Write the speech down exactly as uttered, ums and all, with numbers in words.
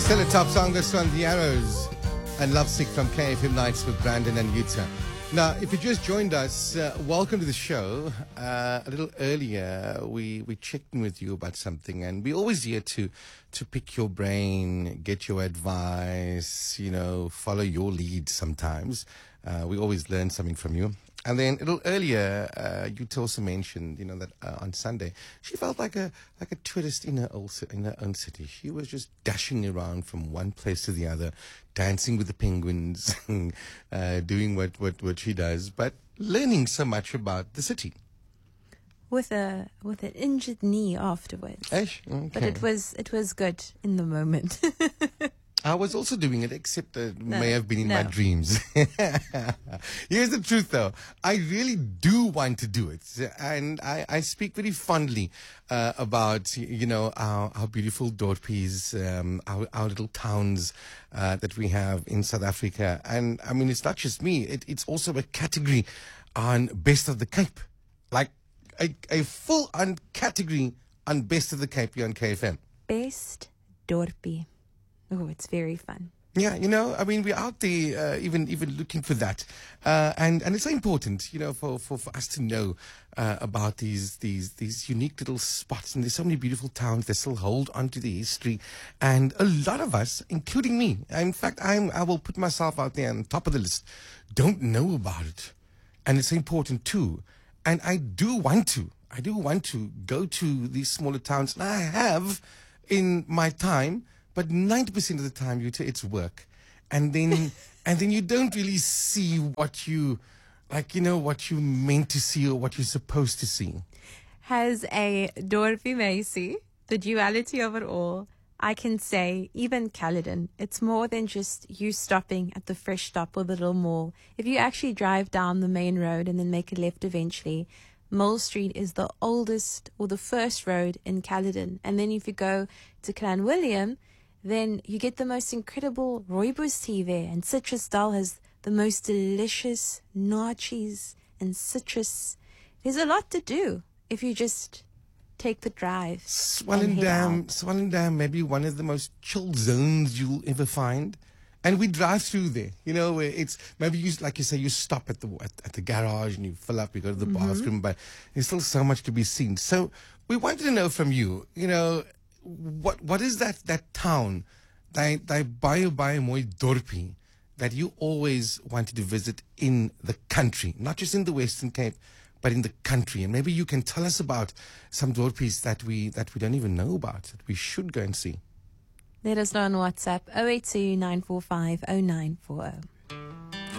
Still a top song, this one, The Arrows and Lovesick from K F M Nights with Brandon and Yuta. Now, if you just joined us, uh, welcome to the show. Uh, a little earlier, we, we checked in with you about something, and we're always here to, to pick your brain, get your advice, you know, follow your lead sometimes. Uh, we always learn something from you. And then a little earlier, uh, you also mentioned, you know, that uh, on Sunday she felt like a like a tourist in her old, in her own city. She was just dashing around from one place to the other, dancing with the penguins, uh, doing what, what, what she does, but learning so much about the city. With a with an injured knee afterwards, Ash? Okay. But it was it was good in the moment. I was also doing it, except it No, may have been in no. my dreams. Here's the truth, though. I really do want to do it. And I, I speak very fondly uh, about, you know, our, our beautiful Dorpies, um, our, our little towns uh, that we have in South Africa. And, I mean, it's not just me. It, it's also a category on Best of the Cape. Like, a, a full-on category on Best of the Cape here on K F M. Best Dorpie. Oh, it's very fun. Yeah, you know, I mean, we're out there uh, even even looking for that, uh, and and it's so important, you know, for, for, for us to know uh, about these these these unique little spots. And there's so many beautiful towns that still hold on to the history, and a lot of us, including me, in fact, I'm I will put myself out there on top of the list, don't know about it, and it's important too. And I do want to, I do want to go to these smaller towns, and I have in my time. But ninety percent of the time, you t- it's work. And then and then you don't really see what you, like, you know, what you meant to see or what you're supposed to see. Has a Dorpie Macy, the duality of it all. I can say, even Caledon, it's more than just you stopping at the Fresh Stop or the little mall. If you actually drive down the main road and then make a left eventually, Mill Street is the oldest or the first road in Caledon. And then if you go to Clanwilliam, then you get the most incredible rooibos tea there. And Citrus Dal has the most delicious nachos and citrus. There's a lot to do if you just take the drive. Swellendam, Swellendam, maybe one of the most chilled zones you'll ever find. And we drive through there, you know, where it's maybe you, like you say, you stop at the at, at the garage and you fill up, you go to the mm-hmm. bathroom, but there's still so much to be seen. So we wanted to know from you, you know, what what is that that town, that that baie baie mooi dorpie that you always wanted to visit in the country, not just in the Western Cape, but in the country? And maybe you can tell us about some dorpies that we that we don't even know about, that we should go and see. Let us know on WhatsApp, oh eight two, nine four five, oh nine four oh.